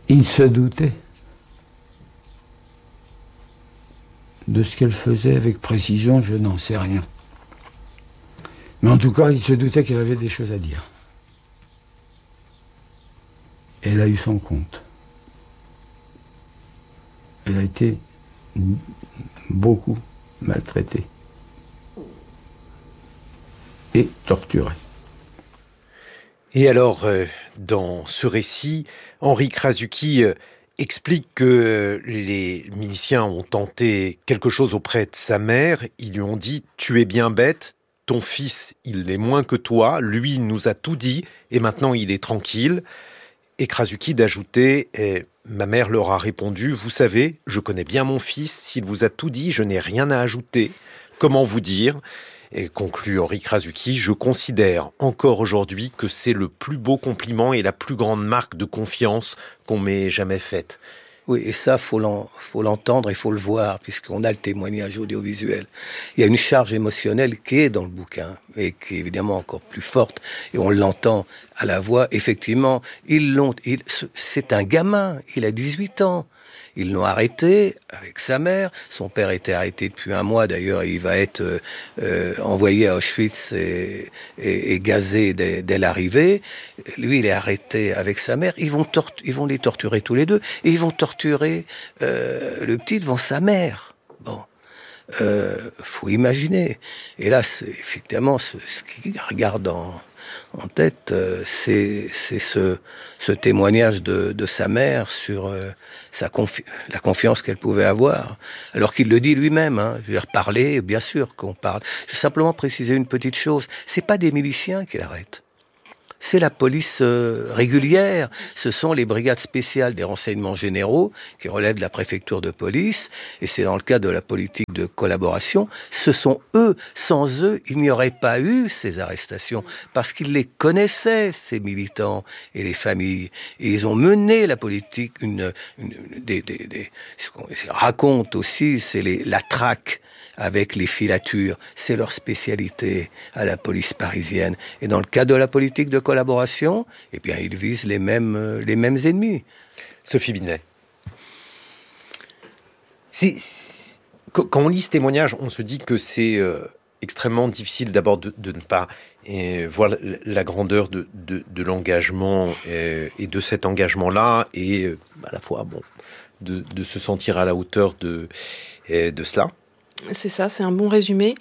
Il se doutait de ce qu'elle faisait avec précision, je n'en sais rien. Mais en tout cas, il se doutait qu'elle avait des choses à dire. Elle a eu son compte. Elle a été beaucoup maltraitée et torturée. Et alors, dans ce récit, Henri Krasuki explique que les miliciens ont tenté quelque chose auprès de sa mère. Ils lui ont dit « Tu es bien bête, ton fils, il l'est moins que toi, lui, il nous a tout dit, et maintenant il est tranquille. » Et Krasuki d'ajouter « Ma mère leur a répondu « Vous savez, je connais bien mon fils, s'il vous a tout dit, je n'ai rien à ajouter. Comment vous dire ?» Et conclut Henri Krasuki, « Je considère encore aujourd'hui que c'est le plus beau compliment et la plus grande marque de confiance qu'on m'ait jamais faite. » Oui, et ça, faut l'entendre et faut le voir, puisqu'on a le témoignage audiovisuel. Il y a une charge émotionnelle qui est dans le bouquin, et qui est évidemment encore plus forte, et on l'entend à la voix. Effectivement, c'est un gamin, il a 18 ans. Ils l'ont arrêté avec sa mère. Son père était arrêté depuis un mois. D'ailleurs, il va être envoyé à Auschwitz et gazé dès l'arrivée. Lui, il est arrêté avec sa mère. Ils vont les torturer tous les deux. Et ils vont torturer le petit devant sa mère. Bon. Faut imaginer. Et là, effectivement, ce qu'il regarde en tête, c'est ce témoignage de sa mère sur la confiance qu'elle pouvait avoir, alors qu'il le dit lui-même. Je veux dire, parler, bien sûr qu'on parle. Je vais simplement préciser une petite chose. C'est pas des miliciens qui l'arrêtent. C'est la police régulière. Ce sont les brigades spéciales des renseignements généraux qui relèvent de la préfecture de police. Et c'est dans le cadre de la politique de collaboration. Ce sont eux. Sans eux, il n'y aurait pas eu ces arrestations. Parce qu'ils les connaissaient, ces militants et les familles. Et ils ont mené la politique. Ce qu'on raconte aussi, c'est la traque avec les filatures. C'est leur spécialité à la police parisienne. Et dans le cadre de la politique de collaboration, eh bien, ils visent les mêmes ennemis. Sophie Binet. Quand on lit ce témoignage, on se dit que c'est extrêmement difficile d'abord de ne pas voir la grandeur de l'engagement et de cet engagement-là, et à la fois de se sentir à la hauteur de cela. C'est ça, c'est un bon résumé.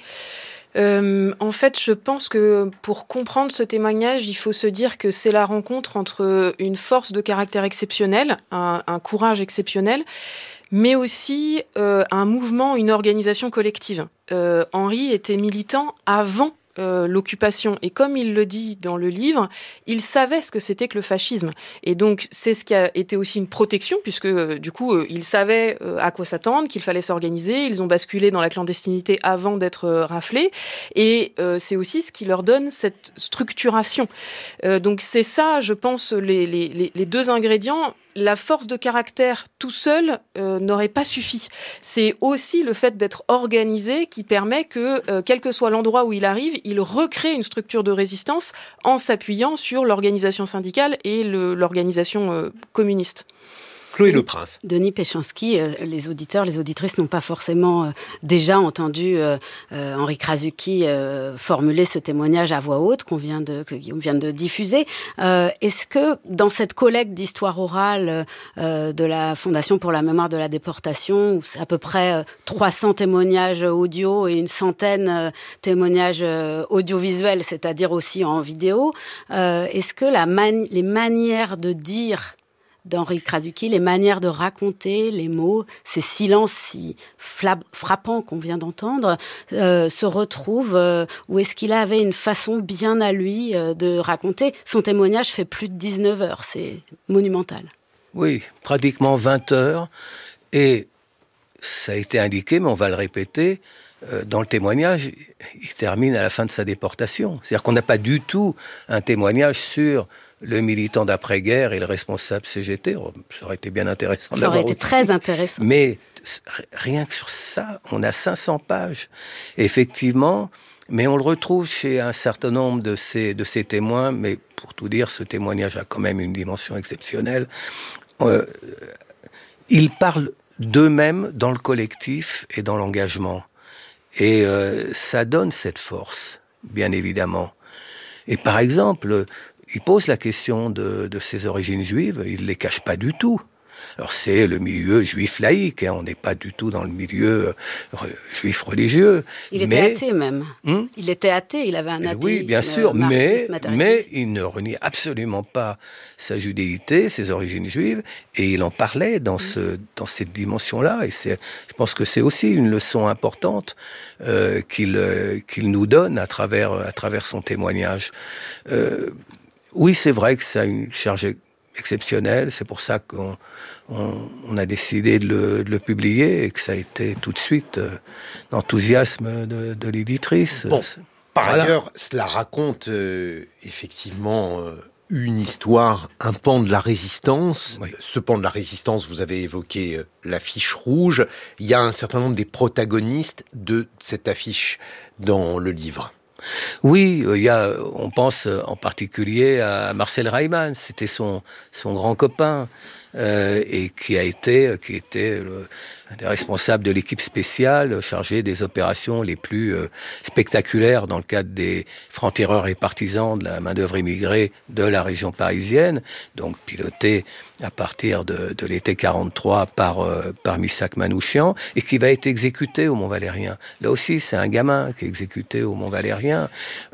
En fait, je pense que pour comprendre ce témoignage, il faut se dire que c'est la rencontre entre une force de caractère exceptionnelle, un courage exceptionnel, mais aussi un mouvement, une organisation collective. Henri était militant avant l'occupation. Et comme il le dit dans le livre, il savait ce que c'était que le fascisme. Et donc, c'est ce qui a été aussi une protection, puisque du coup, ils savaient à quoi s'attendre, qu'il fallait s'organiser. Ils ont basculé dans la clandestinité avant d'être raflés. Et c'est aussi ce qui leur donne cette structuration. Donc, c'est ça, je pense, les deux ingrédients. La force de caractère tout seul n'aurait pas suffi. C'est aussi le fait d'être organisé qui permet que, quel que soit l'endroit où il arrive, il recrée une structure de résistance en s'appuyant sur l'organisation syndicale et l'organisation communiste. Chloé Leprince. Denis Péchanski, les auditeurs, les auditrices n'ont pas forcément déjà entendu Henri Krasuki formuler ce témoignage à voix haute que Guillaume vient de diffuser. Est-ce que dans cette collecte d'histoire orale de la Fondation pour la mémoire de la déportation, où c'est à peu près 300 témoignages audio et une centaine témoignages audiovisuels, c'est-à-dire aussi en vidéo, est-ce que les manières de dire d'Henri Krasuki, les manières de raconter les mots, ces silences si frappants qu'on vient d'entendre, se retrouvent, ou est-ce qu'il avait une façon bien à lui de raconter? Son témoignage fait plus de 19 heures, c'est monumental. Oui, pratiquement 20 heures, et ça a été indiqué, mais on va le répéter, dans le témoignage, il termine à la fin de sa déportation. C'est-à-dire qu'on n'a pas du tout un témoignage sur le militant d'après-guerre et le responsable CGT. Ça aurait été bien intéressant. Ça aurait été très intéressant. Mais rien que sur ça, on a 500 pages. Effectivement, mais on le retrouve chez un certain nombre de ces témoins, mais pour tout dire, ce témoignage a quand même une dimension exceptionnelle. ils parlent d'eux-mêmes dans le collectif et dans l'engagement. Et ça donne cette force, bien évidemment. Et par exemple, il pose la question de ses origines juives, il ne les cache pas du tout. Alors c'est le milieu juif laïque, on n'est pas du tout dans le milieu juif religieux. Il était athée même. Il était athée, il avait un athéisme. Oui, bien sûr, mais il ne renie absolument pas sa judéité, ses origines juives, et il en parlait dans cette dimension-là. Et je pense que c'est aussi une leçon importante qu'il nous donne à travers son témoignage. Oui, c'est vrai que ça a une charge exceptionnelle, c'est pour ça qu'on a décidé de le publier et que ça a été tout de suite l'enthousiasme de l'éditrice. Bon, par ailleurs, cela raconte effectivement une histoire, un pan de la résistance. Oui. Ce pan de la résistance, vous avez évoqué l'affiche rouge. Il y a un certain nombre des protagonistes de cette affiche dans le livre. Oui, on pense en particulier à Marcel Reimann, c'était son grand copain, et qui était un des responsables de l'équipe spéciale chargée des opérations les plus spectaculaires dans le cadre des francs-tireurs et partisans de la main-d'œuvre immigrée de la région parisienne, donc piloté à partir de l'été 43 par Missak Manouchian, et qui va être exécuté au Mont-Valérien. Là aussi, c'est un gamin qui est exécuté au Mont-Valérien.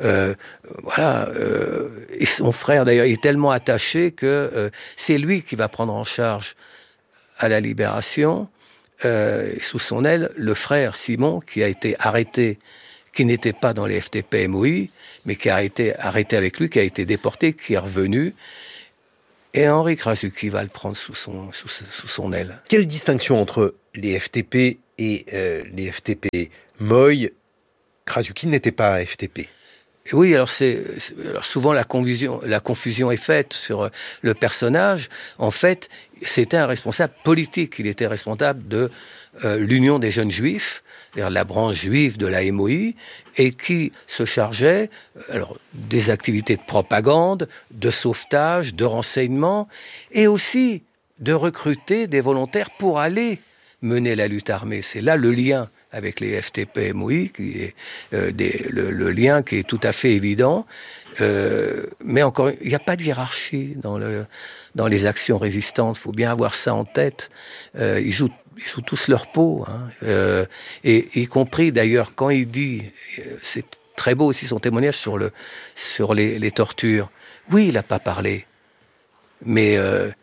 Et son frère, d'ailleurs, il est tellement attaché que c'est lui qui va prendre en charge à la Libération, sous son aile, le frère Simon, qui a été arrêté, qui n'était pas dans les FTP-MOI, mais qui a été arrêté avec lui, qui a été déporté, qui est revenu. Et Henri Krasucki va le prendre sous son aile. Quelle distinction entre les FTP et les FTP-MOI? Krasucki n'était pas FTP. Oui, alors souvent la confusion est faite sur le personnage. En fait, c'était un responsable politique. Il était responsable de l'Union des jeunes juifs, c'est-à-dire la branche juive de la MOI, et qui se chargeait des activités de propagande, de sauvetage, de renseignement, et aussi de recruter des volontaires pour aller mener la lutte armée. C'est là le lien avec les FTP-MOI, qui est le lien qui est tout à fait évident. Mais encore, il n'y a pas de hiérarchie dans les actions résistantes. Il faut bien avoir ça en tête. Ils jouent tous leur peau, et y compris d'ailleurs quand il dit, c'est très beau aussi son témoignage sur les tortures. Oui, il n'a pas parlé, mais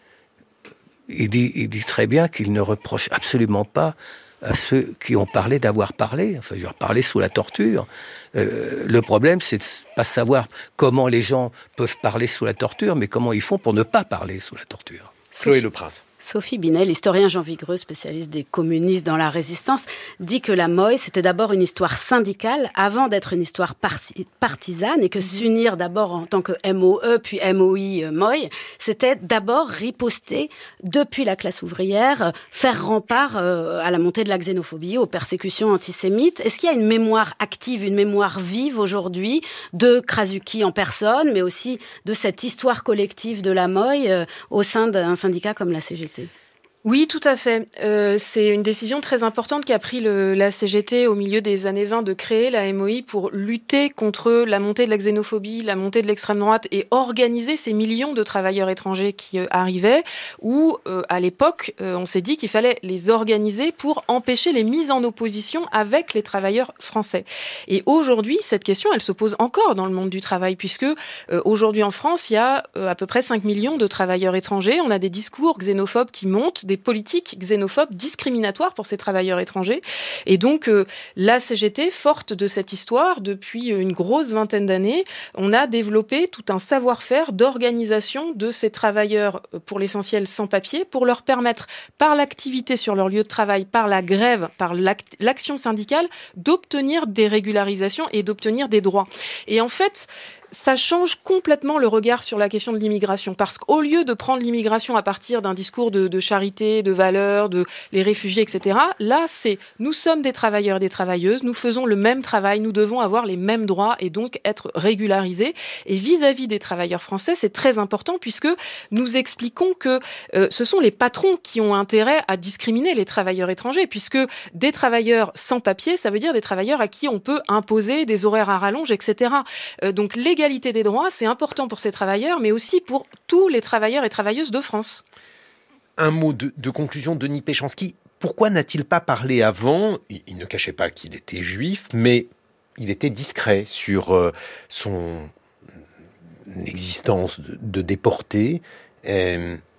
il dit très bien qu'il ne reproche absolument pas à ceux qui ont parlé d'avoir parlé, enfin, je veux dire, parler sous la torture. Le problème, c'est de ne pas savoir comment les gens peuvent parler sous la torture, mais comment ils font pour ne pas parler sous la torture. Chloé Leprince. Sophie Binet, l'historien Jean Vigreux, spécialiste des communistes dans la résistance, dit que la MOI, c'était d'abord une histoire syndicale avant d'être une histoire partisane, et que s'unir d'abord en tant que MOE puis MOI, c'était d'abord riposter depuis la classe ouvrière, faire rempart à la montée de la xénophobie, aux persécutions antisémites. Est-ce qu'il y a une mémoire active, une mémoire vive aujourd'hui de Krasucki en personne, mais aussi de cette histoire collective de la MOI au sein d'un syndicat comme la CGT? Oui, tout à fait. C'est une décision très importante qu'a pris la CGT au milieu des années 20 de créer la MOI pour lutter contre la montée de la xénophobie, la montée de l'extrême droite et organiser ces millions de travailleurs étrangers qui arrivaient, où à l'époque, on s'est dit qu'il fallait les organiser pour empêcher les mises en opposition avec les travailleurs français. Et aujourd'hui, cette question, elle se pose encore dans le monde du travail, puisque aujourd'hui en France, il y a à peu près 5 millions de travailleurs étrangers. On a des discours xénophobes qui montent, des politiques xénophobes discriminatoires pour ces travailleurs étrangers. Et donc, la CGT, forte de cette histoire, depuis une grosse vingtaine d'années, on a développé tout un savoir-faire d'organisation de ces travailleurs, pour l'essentiel sans papier, pour leur permettre, par l'activité sur leur lieu de travail, par la grève, par l'action syndicale, d'obtenir des régularisations et d'obtenir des droits. Et en fait, ça change complètement le regard sur la question de l'immigration. Parce qu'au lieu de prendre l'immigration à partir d'un discours de charité, de valeur, de les réfugiés, etc., là, c'est nous sommes des travailleurs et des travailleuses, nous faisons le même travail, nous devons avoir les mêmes droits et donc être régularisés. Et vis-à-vis des travailleurs français, c'est très important puisque nous expliquons que ce sont les patrons qui ont intérêt à discriminer les travailleurs étrangers, puisque des travailleurs sans papier, ça veut dire des travailleurs à qui on peut imposer des horaires à rallonge, etc. Donc l'égalité des droits, c'est important pour ces travailleurs, mais aussi pour tous les travailleurs et travailleuses de France. Un mot de conclusion, Denis Péchanski. Pourquoi n'a-t-il pas parlé avant ? Il ne cachait pas qu'il était juif, mais il était discret sur son existence de déporté. Pourquoi ?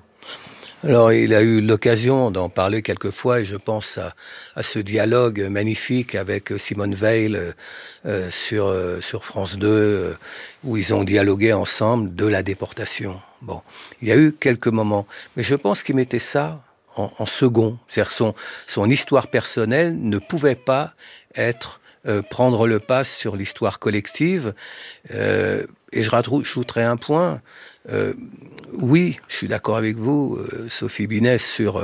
Alors, il a eu l'occasion d'en parler quelques fois et je pense à ce dialogue magnifique avec Simone Veil sur France 2 où ils ont dialogué ensemble de la déportation. Bon, il y a eu quelques moments, mais je pense qu'il mettait ça en second. C'est-à-dire son histoire personnelle ne pouvait pas prendre le pas sur l'histoire collective. Et je rajouterai un point. Oui, je suis d'accord avec vous, Sophie Binet, sur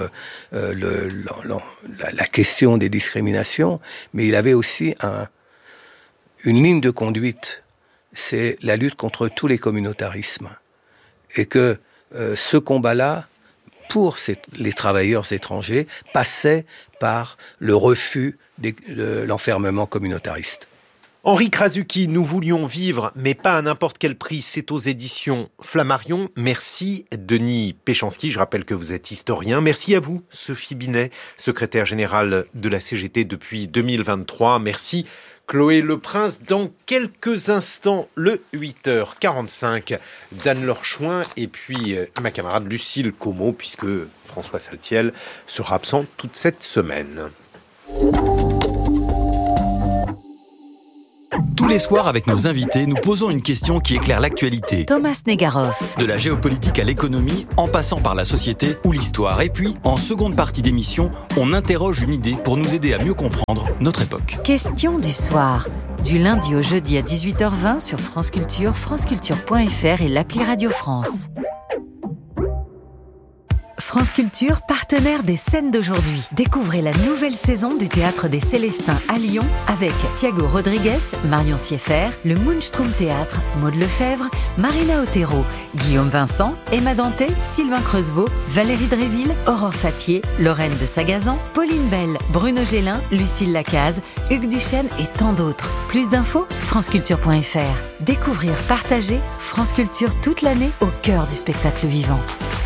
la question des discriminations, mais il avait aussi une ligne de conduite, c'est la lutte contre tous les communautarismes. Et que ce combat-là, pour les travailleurs étrangers, passait par le refus de l'enfermement communautariste. Henri Krasuki, Nous voulions vivre, mais pas à n'importe quel prix. C'est aux éditions Flammarion. Merci Denis Péchanski, je rappelle que vous êtes historien. Merci à vous Sophie Binet, secrétaire générale de la CGT depuis 2023. Merci Chloé Leprince. Dans quelques instants, le 8h45, d'Anne-Laure Chouin et puis ma camarade Lucille Como, puisque François Saltiel sera absent toute cette semaine. Tous les soirs, avec nos invités, nous posons une question qui éclaire l'actualité. Thomas Negaroff. De la géopolitique à l'économie, en passant par la société ou l'histoire. Et puis, en seconde partie d'émission, on interroge une idée pour nous aider à mieux comprendre notre époque. Question du soir. Du lundi au jeudi à 18h20 sur France Culture, franceculture.fr et l'appli Radio France. France Culture, partenaire des scènes d'aujourd'hui. Découvrez la nouvelle saison du Théâtre des Célestins à Lyon avec Thiago Rodriguez, Marion Sieffert, le Moonstrom Théâtre, Maud Lefebvre, Marina Otero, Guillaume Vincent, Emma Danté, Sylvain Creusevaux, Valérie Dréville, Aurore Fatier, Lorraine de Sagazan, Pauline Bell, Bruno Gélin, Lucille Lacaze, Hugues Duchesne et tant d'autres. Plus d'infos, franceculture.fr. Découvrir, partager, France Culture toute l'année au cœur du spectacle vivant.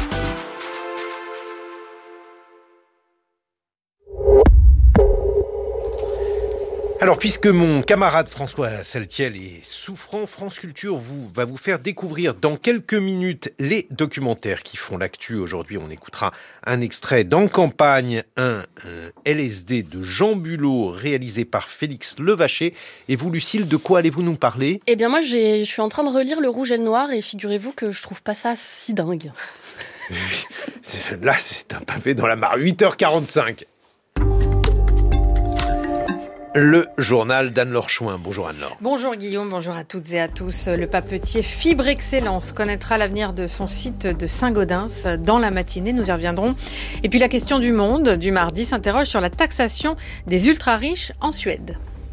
Alors, puisque mon camarade François Saltiel est souffrant, France Culture va vous faire découvrir dans quelques minutes les documentaires qui font l'actu. Aujourd'hui, on écoutera un extrait d'En campagne, un LSD de Jean Bulot, réalisé par Félix Levaché. Et vous, Lucille, de quoi allez-vous nous parler ? Eh bien, moi, je suis en train de relire Le Rouge et le Noir et figurez-vous que je trouve pas ça si dingue. Là, c'est un pavé dans la mare. 8h45. Le journal d'Anne-Laure Chouin. Bonjour Anne-Laure. Bonjour Guillaume, bonjour à toutes et à tous. Le papetier Fibre Excellence connaîtra l'avenir de son site de Saint-Gaudens dans la matinée, nous y reviendrons. Et puis la question du monde du mardi s'interroge sur la taxation des ultra-riches en Suède.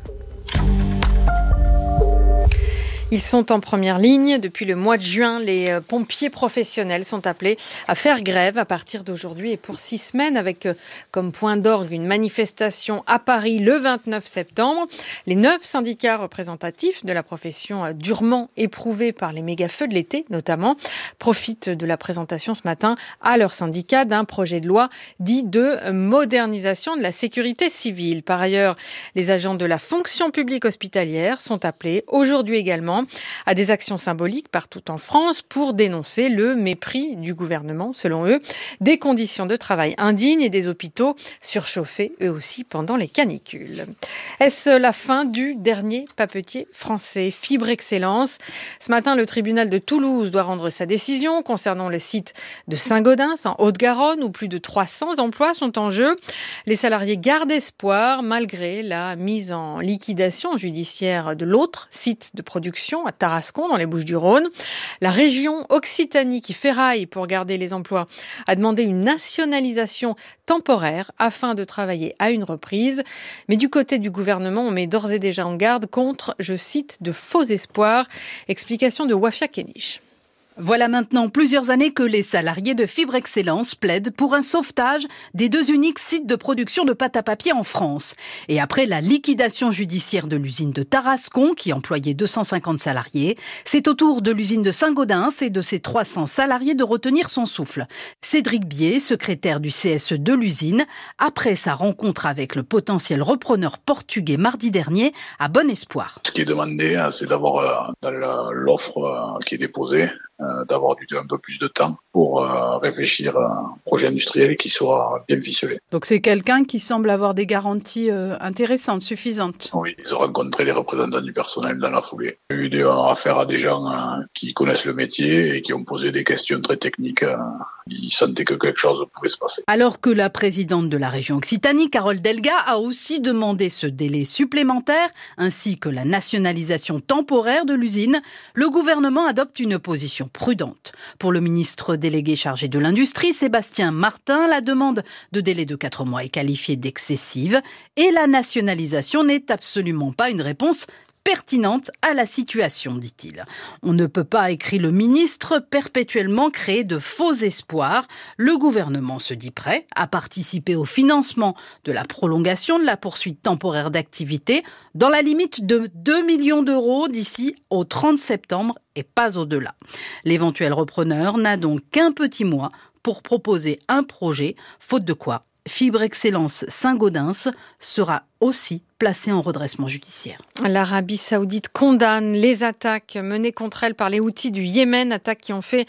Ils sont en première ligne. Depuis le mois de juin, les pompiers professionnels sont appelés à faire grève à partir d'aujourd'hui et pour 6 semaines avec comme point d'orgue une manifestation à Paris le 29 septembre. Les 9 syndicats représentatifs de la profession durement éprouvée par les méga-feux de l'été notamment profitent de la présentation ce matin à leur syndicat d'un projet de loi dit de modernisation de la sécurité civile. Par ailleurs, les agents de la fonction publique hospitalière sont appelés aujourd'hui également à des actions symboliques partout en France pour dénoncer le mépris du gouvernement, selon eux, des conditions de travail indignes et des hôpitaux surchauffés, eux aussi, pendant les canicules. Est-ce la fin du dernier papetier français, Fibre Excellence ? Ce matin, le tribunal de Toulouse doit rendre sa décision concernant le site de Saint-Gaudens, en Haute-Garonne, où plus de 300 emplois sont en jeu. Les salariés gardent espoir, malgré la mise en liquidation judiciaire de l'autre site de production production à Tarascon, dans les Bouches-du-Rhône. La région Occitanie, qui ferraille pour garder les emplois, a demandé une nationalisation temporaire afin de travailler à une reprise. Mais du côté du gouvernement, on met d'ores et déjà en garde contre, je cite, de faux espoirs. Explication de Wafia Kenich. Voilà maintenant plusieurs années que les salariés de Fibre Excellence plaident pour un sauvetage des 2 uniques sites de production de pâte à papier en France. Et après la liquidation judiciaire de l'usine de Tarascon, qui employait 250 salariés, c'est au tour de l'usine de Saint-Gaudens et de ses 300 salariés de retenir son souffle. Cédric Bier, secrétaire du CSE de l'usine, après sa rencontre avec le potentiel repreneur portugais mardi dernier, a bon espoir. Ce qui est demandé, c'est d'avoir dans l'offre qui est déposée, d'avoir un peu plus de temps pour réfléchir à un projet industriel qui soit bien ficelé. Donc c'est quelqu'un qui semble avoir des garanties intéressantes, suffisantes. Oui, ils ont rencontré les représentants du personnel dans la foulée. Il y a eu affaire à des gens qui connaissent le métier et qui ont posé des questions très techniques. Ils sentaient que quelque chose pouvait se passer. Alors que la présidente de la région Occitanie, Carole Delga, a aussi demandé ce délai supplémentaire, ainsi que la nationalisation temporaire de l'usine, le gouvernement adopte une position prudente. Pour le ministre délégué chargé de l'industrie, Sébastien Martin, la demande de délai de 4 mois est qualifiée d'excessive et la nationalisation n'est absolument pas une réponse pertinente à la situation, dit-il. On ne peut pas, écrit le ministre, perpétuellement créer de faux espoirs. Le gouvernement se dit prêt à participer au financement de la prolongation de la poursuite temporaire d'activité dans la limite de 2 millions d'euros d'ici au 30 septembre et pas au-delà. L'éventuel repreneur n'a donc qu'un petit mois pour proposer un projet, faute de quoi Fibre Excellence Saint-Gaudens sera aussi placée en redressement judiciaire. L'Arabie Saoudite condamne les attaques menées contre elle par les Houthis du Yémen, attaques qui ont fait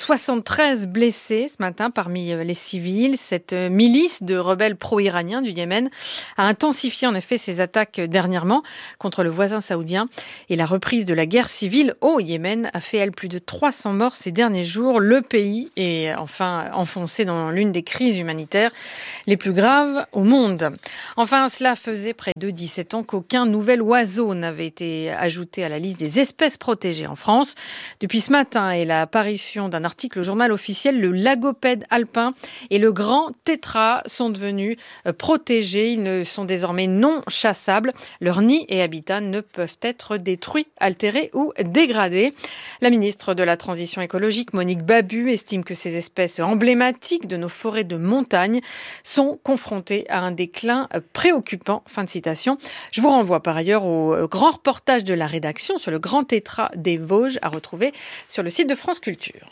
73 blessés ce matin parmi les civils. Cette milice de rebelles pro-iraniens du Yémen a intensifié en effet ses attaques dernièrement contre le voisin saoudien. Et la reprise de la guerre civile au Yémen a fait, elle, plus de 300 morts ces derniers jours. Le pays est enfin enfoncé dans l'une des crises humanitaires les plus graves au monde. Enfin, cela faisait près de 17 ans qu'aucun nouvel oiseau n'avait été ajouté à la liste des espèces protégées en France. Depuis ce matin et l'apparition d'un article au journal officiel, le lagopède alpin et le grand tétras sont devenus protégés. Ils ne sont désormais non chassables. Leurs nids et habitats ne peuvent être détruits, altérés ou dégradés. La ministre de la Transition écologique, Monique Babu, estime que ces espèces emblématiques de nos forêts de montagne sont confrontées à un déclin préoccupant. Fin de citation. Je vous renvoie par ailleurs au grand reportage de la rédaction sur le grand tétras des Vosges à retrouver sur le site de France Culture.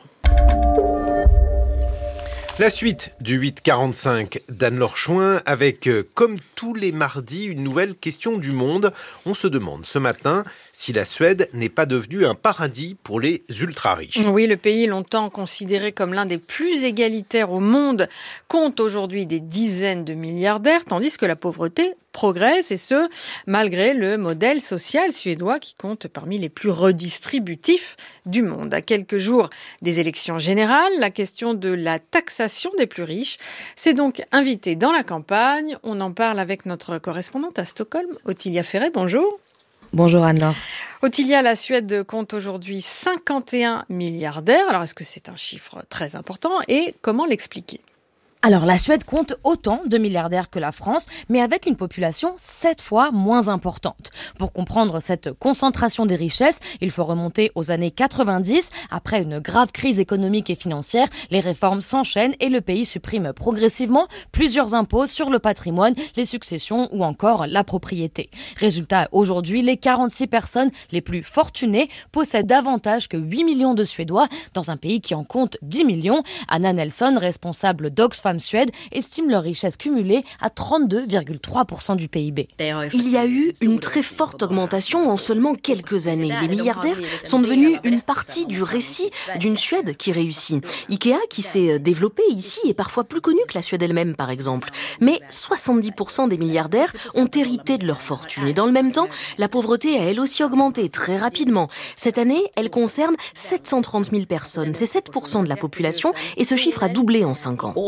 La suite du 8-45 d'Anne-Laure Chouin avec, comme tous les mardis, une nouvelle question du monde. On se demande ce matin si la Suède n'est pas devenue un paradis pour les ultra-riches. Oui, le pays longtemps considéré comme l'un des plus égalitaires au monde compte aujourd'hui des dizaines de milliardaires, tandis que la pauvreté progresse, et ce, malgré le modèle social suédois qui compte parmi les plus redistributifs du monde. À quelques jours des élections générales, la question de la taxation des plus riches s'est donc invitée dans la campagne. On en parle avec notre correspondante à Stockholm, Ottilia Ferret. Bonjour. Bonjour Anne-Laure. Ottilia, la Suède compte aujourd'hui 51 milliardaires. Alors, est-ce que c'est un chiffre très important et comment l'expliquer ? Alors, la Suède compte autant de milliardaires que la France, mais avec une population 7 fois moins importante. Pour comprendre cette concentration des richesses, il faut remonter aux années 90. Après une grave crise économique et financière, les réformes s'enchaînent et le pays supprime progressivement plusieurs impôts sur le patrimoine, les successions ou encore la propriété. Résultat, aujourd'hui, les 46 personnes les plus fortunées possèdent davantage que 8 millions de Suédois dans un pays qui en compte 10 millions. Anna Nelson, responsable d'Oxfam Suède, estime leur richesse cumulée à 32,3% du PIB. Il y a eu une très forte augmentation en seulement quelques années. Les milliardaires sont devenus une partie du récit d'une Suède qui réussit. Ikea, qui s'est développé ici, est parfois plus connu que la Suède elle-même, par exemple. Mais 70% des milliardaires ont hérité de leur fortune. Et dans le même temps, la pauvreté a elle aussi augmenté très rapidement. Cette année, elle concerne 730 000 personnes. C'est 7% de la population et ce chiffre a doublé en 5 ans.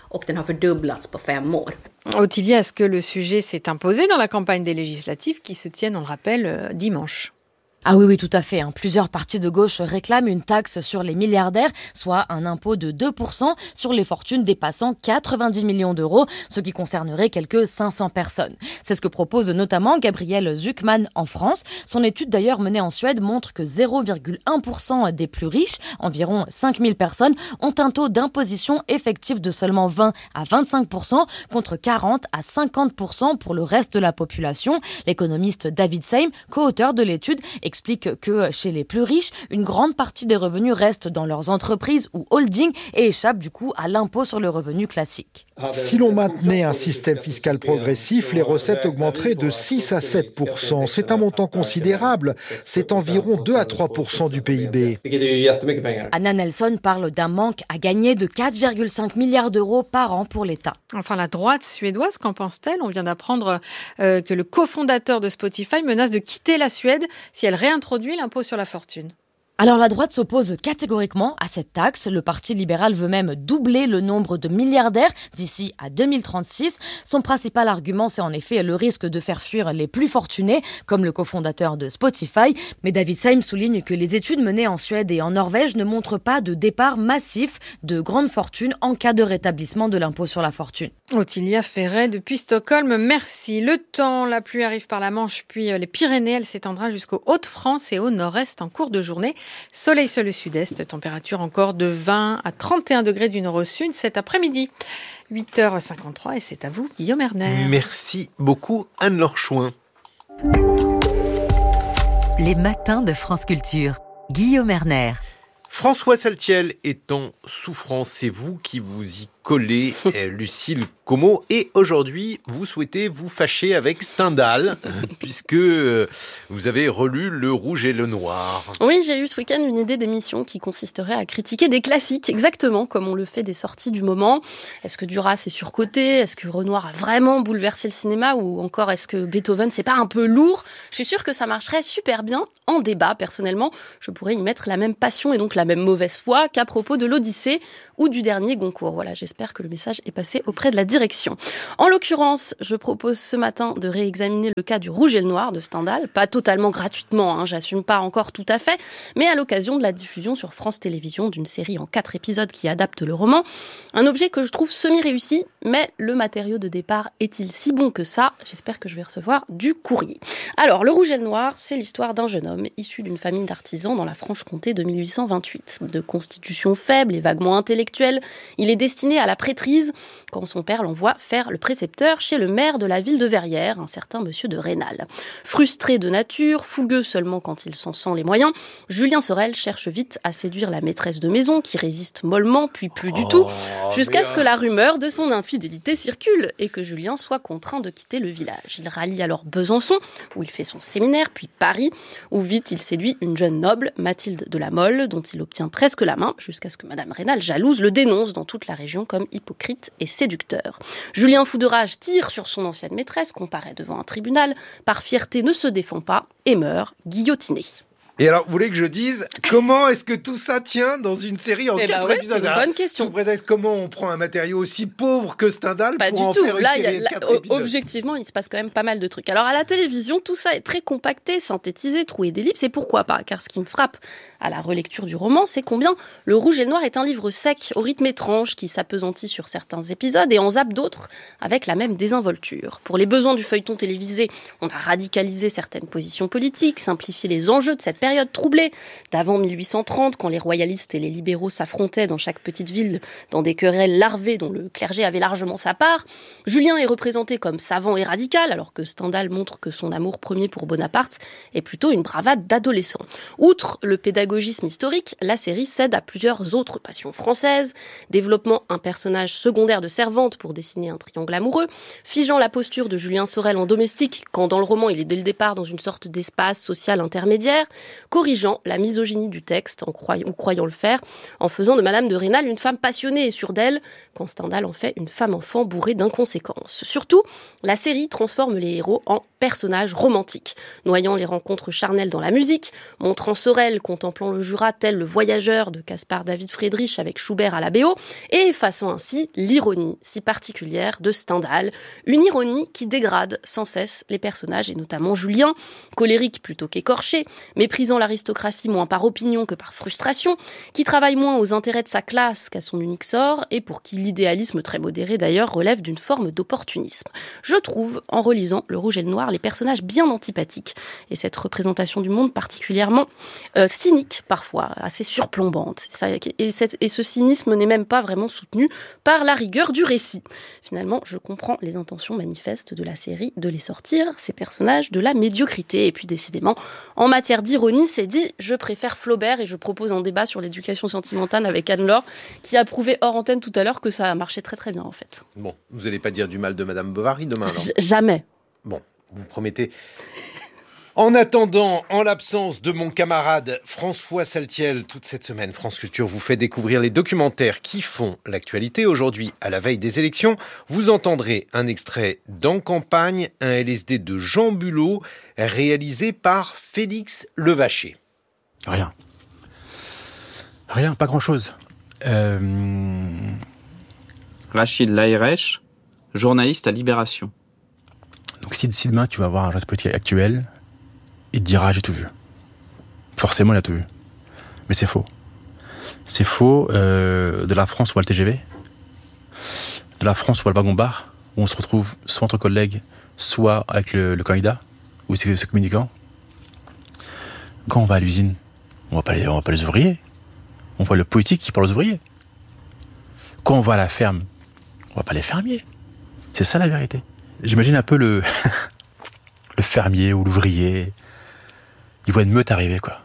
Ottilia, est-ce que le sujet s'est imposé dans la campagne des législatives qui se tiennent, on le rappelle, dimanche ? Ah oui, tout à fait. Plusieurs partis de gauche réclament une taxe sur les milliardaires, soit un impôt de 2% sur les fortunes dépassant 90 millions d'euros, ce qui concernerait quelques 500 personnes. C'est ce que propose notamment Gabriel Zucman en France. Son étude d'ailleurs menée en Suède montre que 0,1% des plus riches, environ 5000 personnes, ont un taux d'imposition effectif de seulement 20 à 25%, contre 40 à 50% pour le reste de la population. L'économiste David Seim, co-auteur de l'étude, explique que chez les plus riches, une grande partie des revenus restent dans leurs entreprises ou holdings et échappent du coup à l'impôt sur le revenu classique. Si l'on maintenait un système fiscal progressif, les recettes augmenteraient de 6 à 7%. C'est un montant considérable. C'est environ 2 à 3% du PIB. Anna Nelson parle d'un manque à gagner de 4,5 milliards d'euros par an pour l'État. Enfin, la droite suédoise, qu'en pense-t-elle ? On vient d'apprendre que le cofondateur de Spotify menace de quitter la Suède si elle réintroduit l'impôt sur la fortune. Alors la droite s'oppose catégoriquement à cette taxe. Le Parti libéral veut même doubler le nombre de milliardaires d'ici à 2036. Son principal argument, c'est en effet le risque de faire fuir les plus fortunés, comme le cofondateur de Spotify. Mais David Seim souligne que les études menées en Suède et en Norvège ne montrent pas de départ massif de grandes fortunes en cas de rétablissement de l'impôt sur la fortune. Ottilia Ferret depuis Stockholm, merci. Le temps, la pluie arrive par la Manche puis les Pyrénées. Elle s'étendra jusqu'aux Hauts-de-France et au nord-est en cours de journée. Soleil sur le sud-est, température encore de 20 à 31 degrés du nord au sud cet après-midi. 8h53 et c'est à vous, Guillaume Erner. Merci beaucoup, Anne-Laure Chouin. Les matins de France Culture. Guillaume Erner. François Saltiel est en souffrance, c'est vous qui vous y collez, Lucille Como. Et aujourd'hui, vous souhaitez vous fâcher avec Stendhal, puisque vous avez relu Le Rouge et le Noir. Oui, j'ai eu ce week-end une idée d'émission qui consisterait à critiquer des classiques, exactement comme on le fait des sorties du moment. Est-ce que Duras est surcoté ? Est-ce que Renoir a vraiment bouleversé le cinéma ? Ou encore, est-ce que Beethoven, c'est pas un peu lourd ? Je suis sûre que ça marcherait super bien en débat. Personnellement, je pourrais y mettre la même passion et donc la même mauvaise foi qu'à propos de l'Odyssée ou du dernier Goncourt. Voilà, j'espère que le message est passé auprès de la direction. En l'occurrence, je propose ce matin de réexaminer le cas du Rouge et le Noir de Stendhal, pas totalement gratuitement, j'assume pas encore tout à fait, mais à l'occasion de la diffusion sur France Télévisions d'une série en 4 épisodes qui adapte le roman. Un objet que je trouve semi-réussi, mais le matériau de départ est-il si bon que ça ? J'espère que je vais recevoir du courrier. Alors, Le Rouge et le Noir, c'est l'histoire d'un jeune homme issu d'une famille d'artisans dans la Franche-Comté de 1828. De constitution faible et vaguement intellectuelle, il est destiné à la prêtrise quand son père l'envoie faire le précepteur chez le maire de la ville de Verrières, un certain monsieur de Rênal. Frustré de nature, fougueux seulement quand il s'en sent les moyens, Julien Sorel cherche vite à séduire la maîtresse de maison qui résiste mollement puis plus du tout, jusqu'à ce que la rumeur de son infidélité circule et que Julien soit contraint de quitter le village. Il rallie alors Besançon, où il fait son séminaire, puis Paris, où vite il séduit une jeune noble, Mathilde de la Mole, dont il obtient presque la main, jusqu'à ce que Madame Rênal, jalouse, le dénonce dans toute la région comme hypocrite et séducteur. Julien, fou de rage, tire sur son ancienne maîtresse, comparaît devant un tribunal, par fierté ne se défend pas et meurt guillotiné. Et alors, vous voulez que je dise comment est-ce que tout ça tient dans une série en 4 épisodes ? C'est une bonne question. Sous prétexte, comment on prend un matériau aussi pauvre que Stendhal pour en faire une série de 4 épisodes ? Objectivement, il se passe quand même pas mal de trucs. Alors, à la télévision, tout ça est très compacté, synthétisé, troué d'ellipses, et pourquoi pas ? Car ce qui me frappe à la relecture du roman, c'est combien Le Rouge et le Noir est un livre sec, au rythme étrange, qui s'appesantit sur certains épisodes et en zappe d'autres avec la même désinvolture. Pour les besoins du feuilleton télévisé, on a radicalisé certaines positions politiques, simplifié les enjeux de cette période troublée d'avant 1830, quand les royalistes et les libéraux s'affrontaient dans chaque petite ville dans des querelles larvées dont le clergé avait largement sa part. Julien est représenté comme savant et radical, alors que Stendhal montre que son amour premier pour Bonaparte est plutôt une bravade d'adolescent. Outre le pédagogisme historique, la série cède à plusieurs autres passions françaises, développement un personnage secondaire de servante pour dessiner un triangle amoureux, figeant la posture de Julien Sorel en domestique, quand dans le roman il est dès le départ dans une sorte d'espace social intermédiaire, corrigeant la misogynie du texte, croyant le faire, en faisant de Madame de Rênal une femme passionnée et sûre d'elle, quand Stendhal en fait une femme-enfant bourrée d'inconséquences. Surtout, la série transforme les héros en personnages romantiques, noyant les rencontres charnelles dans la musique, montrant Sorel contemplant le Jura tel le voyageur de Caspar David Friedrich avec Schubert à la BO, et effaçant ainsi l'ironie si particulière de Stendhal, une ironie qui dégrade sans cesse les personnages, et notamment Julien, colérique plutôt qu'écorché, méprisant l'aristocratie moins par opinion que par frustration, qui travaille moins aux intérêts de sa classe qu'à son unique sort, et pour qui l'idéalisme très modéré d'ailleurs relève d'une forme d'opportunisme. Je trouve, en relisant Le Rouge et le Noir, les personnages bien antipathiques, et cette représentation du monde particulièrement cynique parfois, assez surplombante. Et ce cynisme n'est même pas vraiment soutenu par la rigueur du récit. Finalement, je comprends les intentions manifestes de la série de les sortir, ces personnages, de la médiocrité. Et puis décidément, en matière d'ironie, c'est dit, je préfère Flaubert, et je propose un débat sur l'éducation sentimentale avec Anne-Laure, qui a prouvé hors antenne tout à l'heure que ça a marché très très bien en fait. Bon, vous n'allez pas dire du mal de Madame Bovary demain, alors ? Jamais. Bon, vous promettez. En attendant, en l'absence de mon camarade François Saltiel, toute cette semaine, France Culture vous fait découvrir les documentaires qui font l'actualité. Aujourd'hui, à la veille des élections, vous entendrez un extrait d'En campagne, un LSD de Jean Bulot, réalisé par Félix Levaché. Rien, pas grand-chose. Rachid Laïrech, journaliste à Libération. Donc si demain tu vas voir un journaliste politique actuel, il te dira j'ai tout vu. Forcément il a tout vu. Mais c'est faux. C'est faux de la France où va le TGV, de la France où va le wagon-bar, où on se retrouve soit entre collègues, soit avec le candidat, ou ses communicants. Quand on va à l'usine, on voit pas les ouvriers. On voit le politique qui parle aux ouvriers. Quand on va à la ferme, on voit pas les fermiers. C'est ça la vérité. J'imagine un peu le fermier ou l'ouvrier. Il voit une meute arriver, quoi.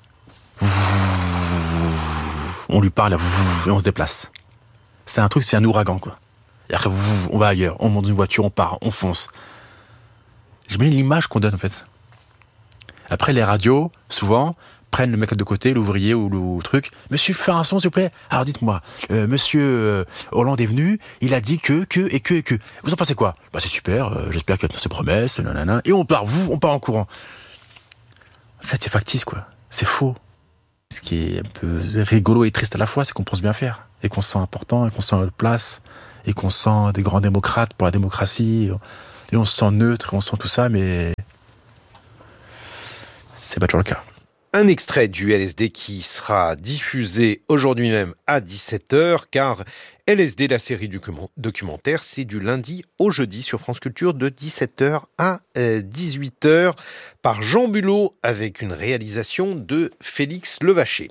On lui parle, et on se déplace. C'est un ouragan, quoi. Et après, on va ailleurs, on monte dans une voiture, on part, on fonce. J'imagine l'image qu'on donne, en fait. Après, les radios, souvent, prennent le mec de côté, l'ouvrier ou le truc. Monsieur, faire un son, s'il vous plaît. Alors dites-moi, monsieur Hollande est venu, il a dit que. Vous en pensez quoi ? Bah c'est super, j'espère qu'il y a ses promesses, nanana. Et on part en courant. En fait, c'est factice, quoi. C'est faux. Ce qui est un peu rigolo et triste à la fois, c'est qu'on pense bien faire. Et qu'on se sent important, et qu'on se sent à notre place, et qu'on se sent des grands démocrates pour la démocratie. Et on se sent neutre, et on se sent tout ça, mais c'est pas toujours le cas. Un extrait du LSD qui sera diffusé aujourd'hui même à 17h, car LSD, la série du documentaire, c'est du lundi au jeudi sur France Culture de 17h à 18h par Jean Bulot avec une réalisation de Félix Levaché.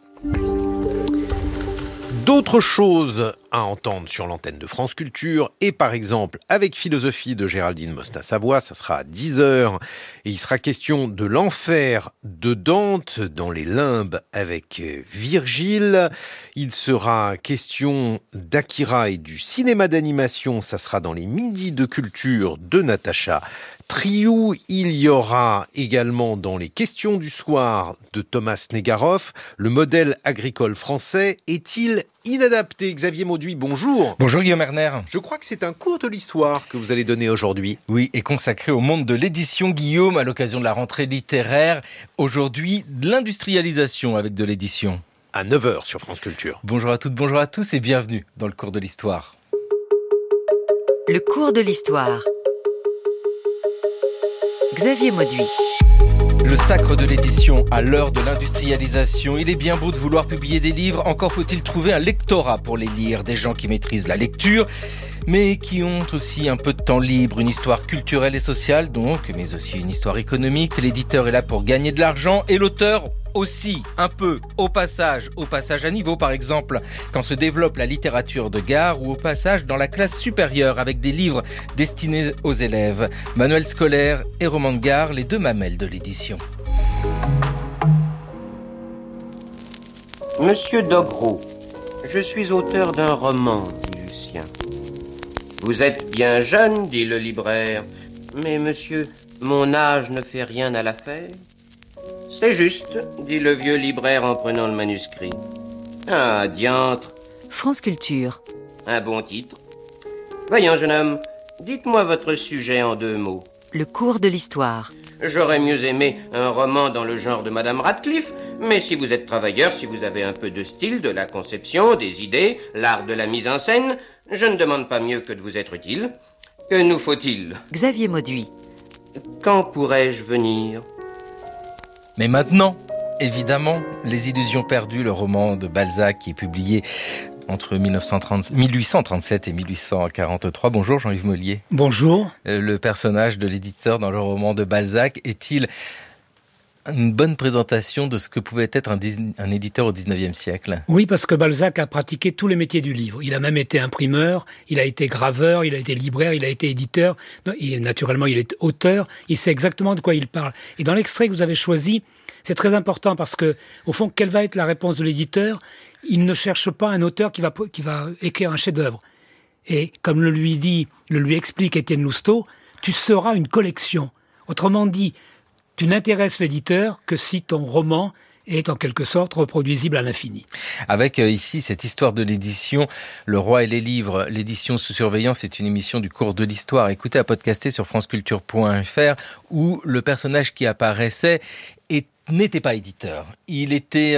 D'autres choses à entendre sur l'antenne de France Culture et par exemple avec Philosophie de Géraldine Mosna-Savoie, ça sera à 10h et il sera question de l'enfer de Dante dans les limbes avec Virgile. Il sera question d'Akira et du cinéma d'animation, ça sera dans les midis de culture de Natacha Triou. Il y aura également dans les questions du soir de Thomas Negaroff, le modèle agricole français est-il inadapté ? Xavier Mauduit, bonjour. Bonjour Guillaume Erner. Je crois que c'est un cours de l'histoire que vous allez donner aujourd'hui. Oui, et consacré au monde de l'édition, Guillaume, à l'occasion de la rentrée littéraire. Aujourd'hui, l'industrialisation avec de l'édition. À 9h sur France Culture. Bonjour à toutes, bonjour à tous et bienvenue dans le cours de l'histoire. Le cours de l'histoire. Xavier Mauduit. Le sacre de l'édition à l'heure de l'industrialisation. Il est bien beau de vouloir publier des livres, encore faut-il trouver un lectorat pour les lire, des gens qui maîtrisent la lecture, mais qui ont aussi un peu de temps libre, une histoire culturelle et sociale donc, mais aussi une histoire économique. L'éditeur est là pour gagner de l'argent et l'auteur aussi un peu au passage à niveau par exemple quand se développe la littérature de gare ou au passage dans la classe supérieure avec des livres destinés aux élèves. Manuel scolaire et roman de gare, les deux mamelles de l'édition. Monsieur Doguereau, je suis auteur d'un roman, dit Lucien. Vous êtes bien jeune, dit le libraire. Mais monsieur, mon âge ne fait rien à l'affaire. C'est juste, dit le vieux libraire en prenant le manuscrit. Ah, diantre. France Culture. Un bon titre. Voyons, jeune homme, dites-moi votre sujet en 2 mots. Le cours de l'histoire. J'aurais mieux aimé un roman dans le genre de Madame Radcliffe, mais si vous êtes travailleur, si vous avez un peu de style, de la conception, des idées, l'art de la mise en scène, je ne demande pas mieux que de vous être utile. Que nous faut-il? Xavier Mauduit. Quand pourrais-je venir? Mais maintenant, évidemment, Les Illusions perdues, le roman de Balzac qui est publié entre 1837 et 1843. Bonjour Jean-Yves Mollier. Bonjour. Le personnage de l'éditeur dans le roman de Balzac est-il une bonne présentation de ce que pouvait être un éditeur au XIXe siècle? Oui, parce que Balzac a pratiqué tous les métiers du livre. Il a même été imprimeur, il a été graveur, il a été libraire, il a été éditeur. Et naturellement, il est auteur. Il sait exactement de quoi il parle. Et dans l'extrait que vous avez choisi, c'est très important parce que, au fond, quelle va être la réponse de l'éditeur? Il ne cherche pas un auteur qui va écrire un chef-d'œuvre. Et comme le lui explique Étienne Lousteau, tu seras une collection. Autrement dit, tu n'intéresses l'éditeur que si ton roman est en quelque sorte reproduisible à l'infini. Avec ici cette histoire de l'édition, Le Roi et les livres, l'édition sous surveillance, c'est une émission du cours de l'histoire. Écoutez à podcaster sur franceculture.fr où le personnage qui apparaissait n'était pas éditeur. Il était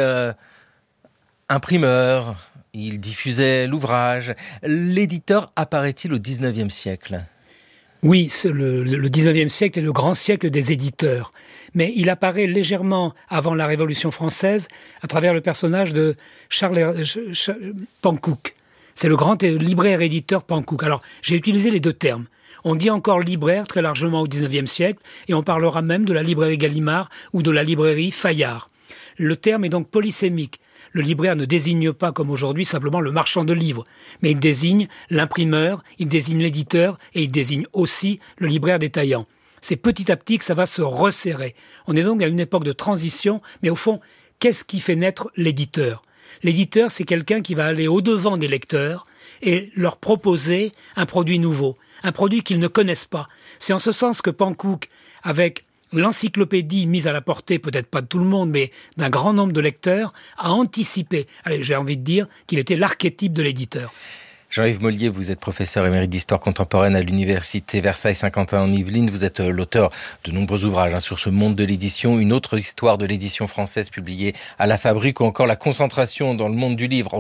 imprimeur, il diffusait l'ouvrage. L'éditeur apparaît-il au XIXe siècle? Oui, le XIXe siècle est le grand siècle des éditeurs. Mais il apparaît légèrement avant la Révolution française à travers le personnage de Charles Panckoucke. C'est le grand libraire-éditeur Panckoucke. Alors, j'ai utilisé les 2 termes. On dit encore libraire très largement au XIXe siècle et on parlera même de la librairie Gallimard ou de la librairie Fayard. Le terme est donc polysémique. Le libraire ne désigne pas, comme aujourd'hui, simplement le marchand de livres, mais il désigne l'imprimeur, il désigne l'éditeur et il désigne aussi le libraire détaillant. C'est petit à petit que ça va se resserrer. On est donc à une époque de transition, mais au fond, qu'est-ce qui fait naître l'éditeur? L'éditeur, c'est quelqu'un qui va aller au-devant des lecteurs et leur proposer un produit nouveau, un produit qu'ils ne connaissent pas. C'est en ce sens que Panckoucke, avec l'encyclopédie mise à la portée, peut-être pas de tout le monde, mais d'un grand nombre de lecteurs, a anticipé. Allez, j'ai envie de dire qu'il était l'archétype de l'éditeur. Jean-Yves Mollier, vous êtes professeur émérite d'histoire contemporaine à l'université Versailles-Saint-Quentin en Yvelines. Vous êtes l'auteur de nombreux ouvrages sur ce monde de l'édition, une autre histoire de l'édition française publiée à La Fabrique ou encore La concentration dans le monde du livre,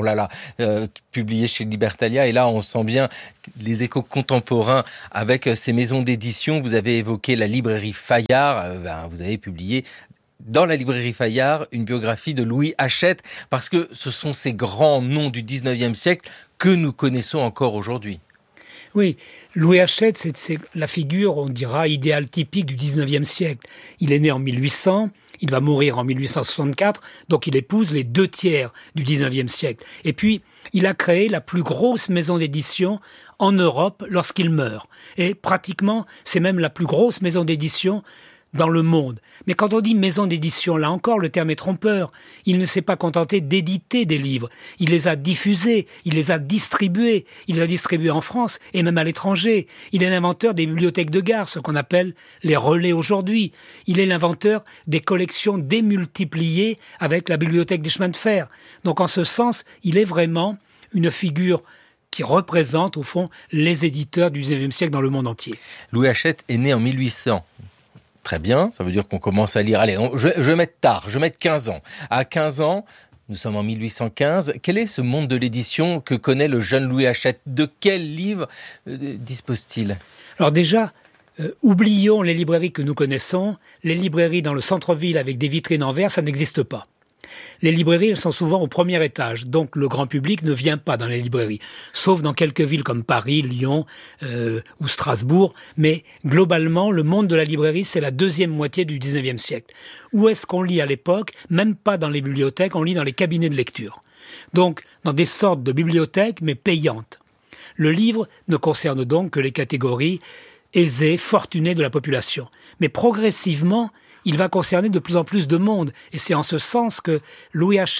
publié chez Libertalia. Et là, on sent bien les échos contemporains avec ces maisons d'édition. Vous avez évoqué la librairie Fayard. Vous avez publié dans la librairie Fayard une biographie de Louis Hachette, parce que ce sont ces grands noms du 19e siècle que nous connaissons encore aujourd'hui. Oui, Louis Hachette, c'est la figure, on dira, idéale typique du 19e siècle. Il est né en 1800, il va mourir en 1864, donc il épouse les 2 tiers du 19e siècle. Et puis, il a créé la plus grosse maison d'édition en Europe lorsqu'il meurt. Et pratiquement, c'est même la plus grosse maison d'édition dans le monde. Mais quand on dit maison d'édition, là encore, le terme est trompeur. Il ne s'est pas contenté d'éditer des livres. Il les a diffusés, il les a distribués. Il les a distribués en France et même à l'étranger. Il est l'inventeur des bibliothèques de gare, ce qu'on appelle les relais aujourd'hui. Il est l'inventeur des collections démultipliées avec la bibliothèque des chemins de fer. Donc en ce sens, il est vraiment une figure qui représente, au fond, les éditeurs du XIXe siècle dans le monde entier. Louis Hachette est né en 1800. Très bien, ça veut dire qu'on commence à lire. Allez, je vais mettre tard, je vais mettre 15 ans. À 15 ans, nous sommes en 1815. Quel est ce monde de l'édition que connaît le jeune Louis Hachette? De quel livre dispose-t-il? Alors déjà, oublions les librairies que nous connaissons. Les librairies dans le centre-ville avec des vitrines en verre, ça n'existe pas. Les librairies, elles sont souvent au premier étage, donc le grand public ne vient pas dans les librairies, sauf dans quelques villes comme Paris, Lyon ou Strasbourg, mais globalement, le monde de la librairie, c'est la deuxième moitié du 19e siècle. Où est-ce qu'on lit à l'époque? Même pas dans les bibliothèques, on lit dans les cabinets de lecture. Donc, dans des sortes de bibliothèques, mais payantes. Le livre ne concerne donc que les catégories aisées, fortunées de la population. Mais progressivement, il va concerner de plus en plus de monde. Et c'est en ce sens que Louis Hachette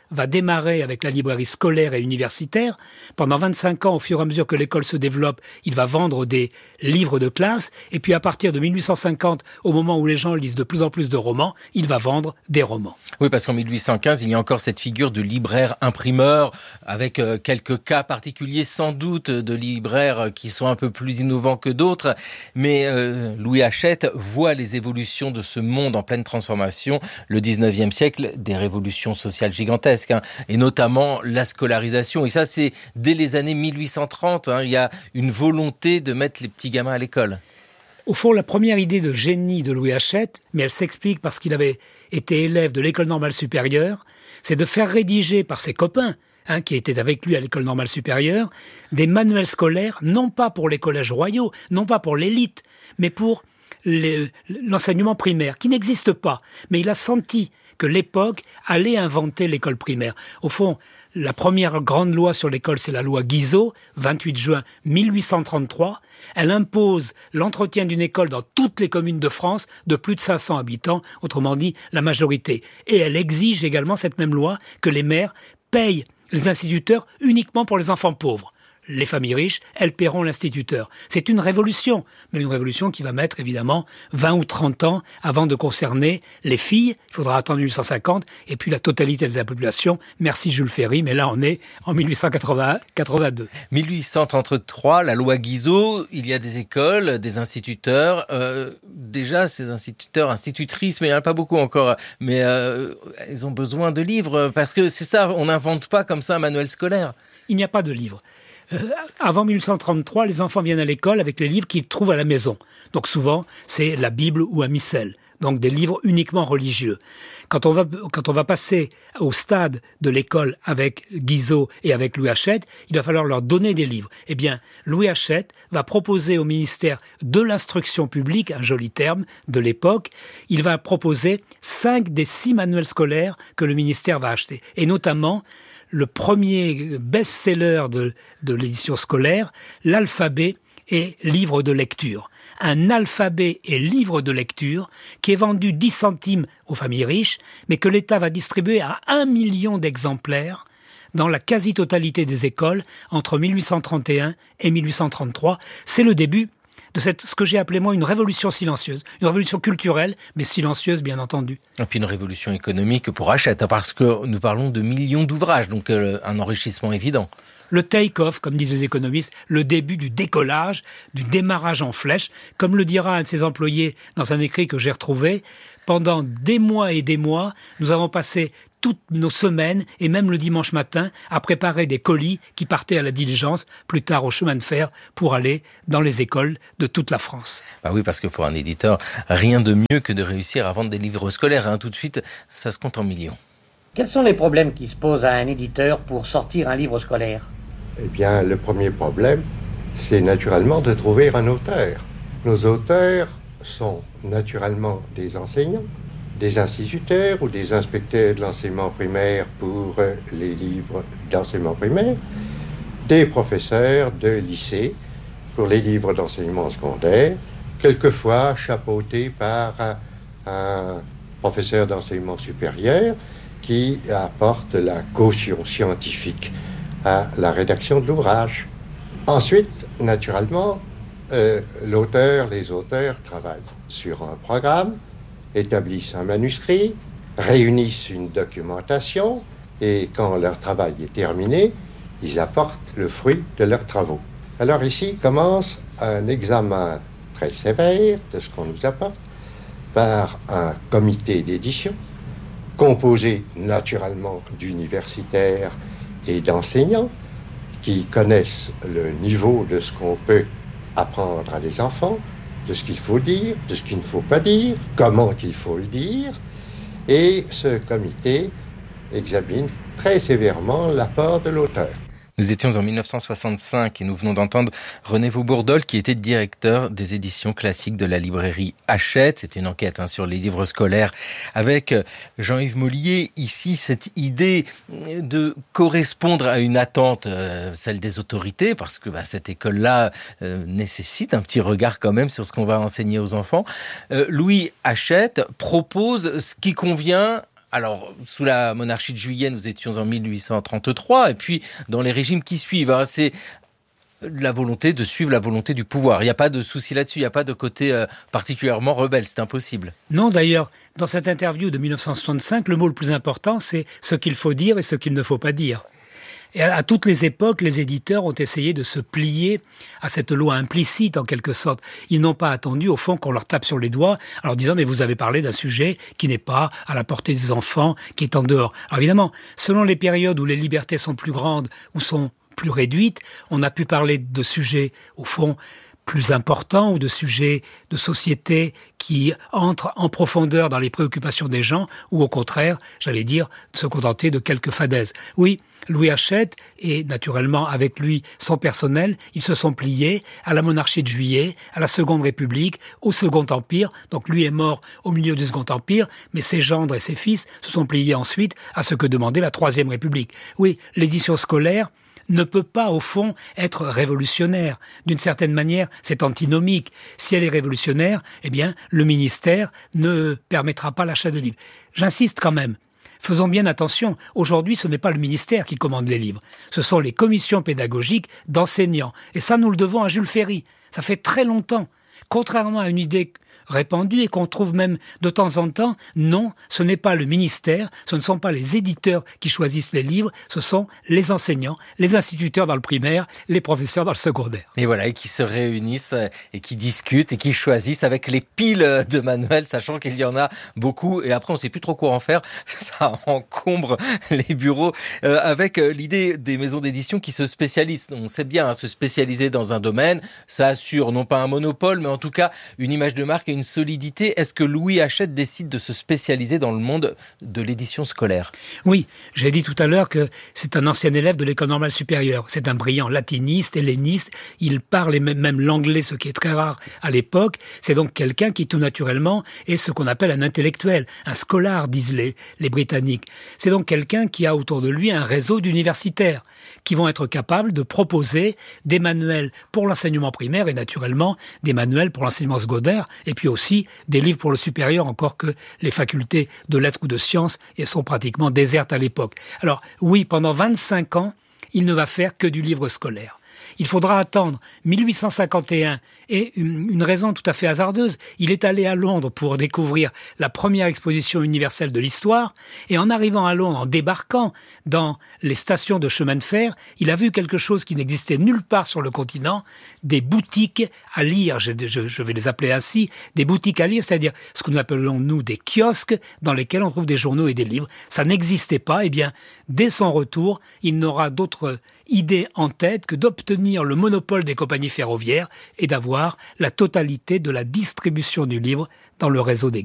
va démarrer avec la librairie scolaire et universitaire. Pendant 25 ans, au fur et à mesure que l'école se développe, il va vendre des livres de classe. Et puis à partir de 1850, au moment où les gens lisent de plus en plus de romans, il va vendre des romans. Oui, parce qu'en 1815, il y a encore cette figure de libraire-imprimeur, avec quelques cas particuliers sans doute de libraires qui sont un peu plus innovants que d'autres. Mais Louis Hachette voit les évolutions de ce monde en pleine transformation, le 19e siècle, des révolutions sociales gigantesques. Et notamment la scolarisation. Et ça, c'est dès les années 1830. Il y a une volonté de mettre les petits gamins à l'école. Au fond, la première idée de génie de Louis Hachette, mais elle s'explique parce qu'il avait été élève de l'École normale supérieure, c'est de faire rédiger par ses copains, qui étaient avec lui à l'École normale supérieure, des manuels scolaires, non pas pour les collèges royaux, non pas pour l'élite, mais pour l'enseignement primaire, qui n'existe pas. Mais il a senti que l'époque allait inventer l'école primaire. Au fond, la première grande loi sur l'école, c'est la loi Guizot, 28 juin 1833. Elle impose l'entretien d'une école dans toutes les communes de France de plus de 500 habitants, autrement dit la majorité. Et elle exige également, cette même loi, que les maires payent les instituteurs uniquement pour les enfants pauvres. Les familles riches, elles paieront l'instituteur. C'est une révolution, mais une révolution qui va mettre évidemment 20 ou 30 ans avant de concerner les filles. Il faudra attendre 1850 et puis la totalité de la population. Merci Jules Ferry, mais là on est en 1881-82. 1833, la loi Guizot, il y a des écoles, des instituteurs. Déjà, ces instituteurs, institutrices, mais il n'y en a pas beaucoup encore, mais ils ont besoin de livres parce que c'est ça, on n'invente pas comme ça un manuel scolaire. Il n'y a pas de livres. Avant 1833, les enfants viennent à l'école avec les livres qu'ils trouvent à la maison. Donc souvent, c'est la Bible ou un missel. Donc des livres uniquement religieux. Quand on va passer au stade de l'école avec Guizot et avec Louis Hachette, il va falloir leur donner des livres. Eh bien, Louis Hachette va proposer au ministère de l'instruction publique, un joli terme de l'époque, il va proposer 5 des 6 manuels scolaires que le ministère va acheter. Et notamment, le premier best-seller de l'édition scolaire, l'alphabet et livre de lecture. Un alphabet et livre de lecture qui est vendu 10 centimes aux familles riches, mais que l'État va distribuer à 1 million d'exemplaires dans la quasi-totalité des écoles entre 1831 et 1833. C'est le début de ce que j'ai appelé moi une révolution silencieuse, une révolution culturelle, mais silencieuse bien entendu. Et puis une révolution économique pour Hachette, parce que nous parlons de millions d'ouvrages, donc un enrichissement évident. Le take-off, comme disent les économistes, le début du décollage, du démarrage en flèche, comme le dira un de ses employés dans un écrit que j'ai retrouvé. Pendant des mois et des mois, nous avons passé toutes nos semaines, et même le dimanche matin, à préparer des colis qui partaient à la diligence, plus tard au chemin de fer, pour aller dans les écoles de toute la France. Bah oui, parce que pour un éditeur, rien de mieux que de réussir à vendre des livres scolaires. Tout de suite, ça se compte en millions. Quels sont les problèmes qui se posent à un éditeur pour sortir un livre scolaire ? Eh bien, le premier problème, c'est naturellement de trouver un auteur. Nos auteurs sont naturellement des enseignants, des instituteurs ou des inspecteurs de l'enseignement primaire pour les livres d'enseignement primaire, des professeurs de lycée pour les livres d'enseignement secondaire, quelquefois chapeautés par un professeur d'enseignement supérieur qui apporte la caution scientifique à la rédaction de l'ouvrage. Ensuite, naturellement, les auteurs travaillent sur un programme, établissent un manuscrit, réunissent une documentation et quand leur travail est terminé, ils apportent le fruit de leurs travaux. Alors ici commence un examen très sévère de ce qu'on nous apporte par un comité d'édition composé naturellement d'universitaires et d'enseignants qui connaissent le niveau de ce qu'on peut apprendre à des enfants, de ce qu'il faut dire, de ce qu'il ne faut pas dire, comment il faut le dire. Et ce comité examine très sévèrement l'apport de l'auteur. Nous étions en 1965 et nous venons d'entendre René Vaubourdol qui était directeur des éditions classiques de la librairie Hachette. C'était une enquête sur les livres scolaires avec Jean-Yves Mollier. Ici, cette idée de correspondre à une attente, celle des autorités, parce que cette école-là nécessite un petit regard quand même sur ce qu'on va enseigner aux enfants. Louis Hachette propose ce qui convient Alors, sous la monarchie de Juillet, nous étions en 1833, et puis dans les régimes qui suivent, c'est la volonté de suivre la volonté du pouvoir. Il n'y a pas de souci là-dessus, il n'y a pas de côté particulièrement rebelle, c'est impossible. Non, d'ailleurs, dans cette interview de 1965, le mot le plus important, c'est ce qu'il faut dire et ce qu'il ne faut pas dire. Et à toutes les époques, les éditeurs ont essayé de se plier à cette loi implicite, en quelque sorte. Ils n'ont pas attendu, au fond, qu'on leur tape sur les doigts, en leur disant « mais vous avez parlé d'un sujet qui n'est pas à la portée des enfants, qui est en dehors ». Alors évidemment, selon les périodes où les libertés sont plus grandes ou sont plus réduites, on a pu parler de sujets, au fond, plus importants ou de sujets de société qui entrent en profondeur dans les préoccupations des gens ou au contraire, j'allais dire, se contenter de quelques fadaises. Oui, Louis Hachette et naturellement avec lui son personnel, ils se sont pliés à la monarchie de Juillet, à la Seconde République, au Second Empire. Donc lui est mort au milieu du Second Empire, mais ses gendres et ses fils se sont pliés ensuite à ce que demandait la Troisième République. Oui, l'édition scolaire ne peut pas, au fond, être révolutionnaire. D'une certaine manière, c'est antinomique. Si elle est révolutionnaire, eh bien, le ministère ne permettra pas l'achat de livres. J'insiste quand même. Faisons bien attention. Aujourd'hui, ce n'est pas le ministère qui commande les livres. Ce sont les commissions pédagogiques d'enseignants. Et ça, nous le devons à Jules Ferry. Ça fait très longtemps. Contrairement à une idée répandue et qu'on trouve même de temps en temps, non, ce n'est pas le ministère, ce ne sont pas les éditeurs qui choisissent les livres, ce sont les enseignants, les instituteurs dans le primaire, les professeurs dans le secondaire. Et voilà, et qui se réunissent et qui discutent et qui choisissent avec les piles de manuels, sachant qu'il y en a beaucoup et après on ne sait plus trop quoi en faire, ça encombre les bureaux avec l'idée des maisons d'édition qui se spécialisent. On sait bien, se spécialiser dans un domaine, ça assure non pas un monopole, mais en tout cas une image de marque et une solidité. Est-ce que Louis Hachette décide de se spécialiser dans le monde de l'édition scolaire ? Oui, j'ai dit tout à l'heure que c'est un ancien élève de l'école normale supérieure. C'est un brillant latiniste, helléniste. Il parle même l'anglais, ce qui est très rare à l'époque. C'est donc quelqu'un qui, tout naturellement, est ce qu'on appelle un intellectuel, un scholar, disent les Britanniques. C'est donc quelqu'un qui a autour de lui un réseau d'universitaires qui vont être capables de proposer des manuels pour l'enseignement primaire et naturellement des manuels pour l'enseignement secondaire et puis aussi des livres pour le supérieur, encore que les facultés de lettres ou de sciences sont pratiquement désertes à l'époque. Alors oui, pendant 25 ans, il ne va faire que du livre scolaire. Il faudra attendre 1851 et une raison tout à fait hasardeuse. Il est allé à Londres pour découvrir la première exposition universelle de l'histoire et en arrivant à Londres, en débarquant dans les stations de chemin de fer, il a vu quelque chose qui n'existait nulle part sur le continent, des boutiques à lire, je vais les appeler ainsi, des boutiques à lire, c'est-à-dire ce que nous appelons nous des kiosques dans lesquels on trouve des journaux et des livres. Ça n'existait pas, et bien dès son retour, il n'aura d'autre idée en tête que d'obtenir le monopole des compagnies ferroviaires et d'avoir la totalité de la distribution du livre dans le réseau des gares.